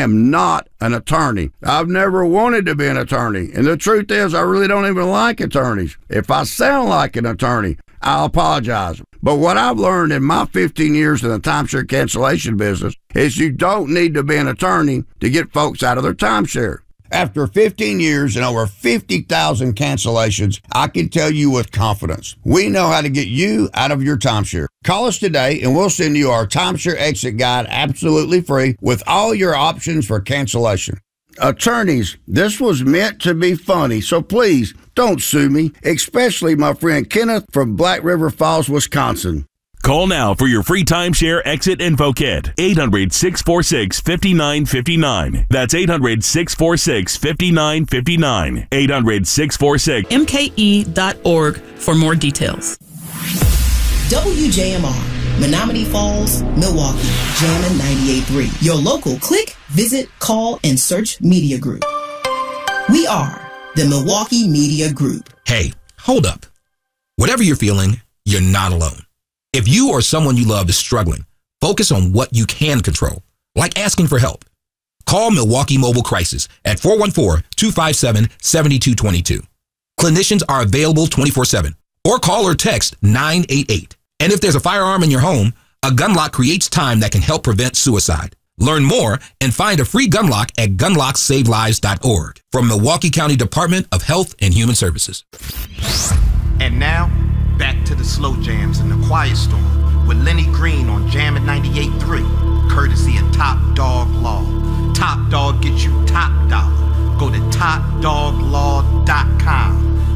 am not an attorney. I've never wanted to be an attorney. And the truth is, I really don't even like attorneys. If I sound like an attorney, I'll apologize. But what I've learned in my 15 years in the timeshare cancellation business is you don't need to be an attorney to get folks out of their timeshare. After 15 years and over 50,000 cancellations, I can tell you with confidence, we know how to get you out of your timeshare. Call us today and we'll send you our timeshare exit guide absolutely free with all your options for cancellation. Attorneys, this was meant to be funny, so please don't sue me, especially my friend Kenneth from Black River Falls, Wisconsin. Call now for your free timeshare exit info kit. 800-646-5959. That's 800-646-5959. 800-646. MKE.org for more details. WJMR, Menominee Falls, Milwaukee, Jammin' 98.3. Your local click, visit, call, and search media group. We are the Milwaukee Media Group. Hey, hold up. Whatever you're feeling, you're not alone. If you or someone you love is struggling, focus on what you can control, like asking for help. Call Milwaukee Mobile Crisis at 414-257-7222. Clinicians are available 24/7 or call or text 988. And if there's a firearm in your home, a gun lock creates time that can help prevent suicide. Learn more and find a free gun lock at gunlocksavelives.org from Milwaukee County Department of Health and Human Services. And now, back to the slow jams in the quiet storm with Lenny Green on Jammin' 98.3, courtesy of Top Dog Law. Top Dog gets you top dollar. Go to topdoglaw.com.